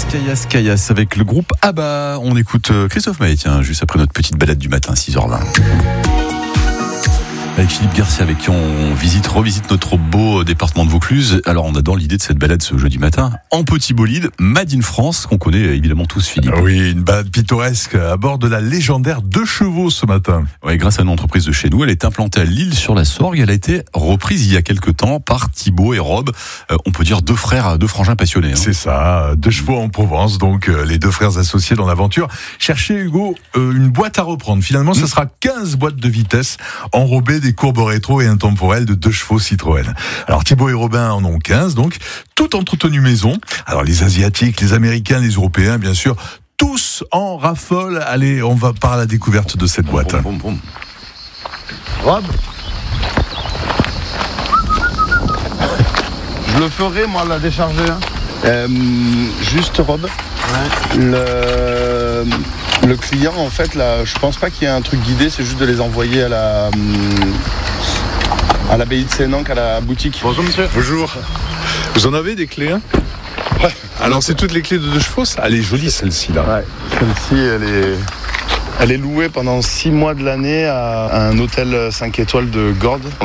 Caillasse avec le groupe ABBA. On écoute Christophe Maé, tiens, juste après notre petite balade du matin, 6h20. Avec Philippe Garcia, avec qui on revisite notre beau département de Vaucluse. Alors, on adore l'idée de cette balade ce jeudi matin en petit bolide, Made in France, qu'on connaît évidemment tous, Philippe. Oui, une balade pittoresque à bord de la légendaire 2 chevaux ce matin. Oui, grâce à une entreprise de chez nous, elle est implantée à L'Isle-sur-la-Sorgue. Elle a été reprise il y a quelques temps par Thibaut et Rob. On peut dire deux frangins passionnés. C'est ça, 2 chevaux en Provence, donc les 2 frères associés dans l'aventure. Cherchez, Hugo, une boîte à reprendre. Finalement, ce sera 15 boîtes de vitesse enrobées des courbes rétro et intemporelles de 2 chevaux Citroën. Alors Thibaut et Robin en ont 15, donc tout entretenu maison. Alors les Asiatiques, les Américains, les Européens, bien sûr, tous en raffolent. Allez, on va par la découverte de cette boîte. Rob, je le ferai moi la décharger. Juste Rob, le client en fait là, je pense pas qu'il y ait un truc guidé, c'est juste de les envoyer à l'abbaye de Sénanque, à la boutique. Bonjour monsieur. Bonjour. Vous en avez des clés, hein? Ouais. Alors c'est toutes les clés de 2 chevaux, ça? Elle est jolie celle-ci là. Ouais. Celle-ci elle est louée pendant 6 mois de l'année à un hôtel 5 étoiles de Gordes.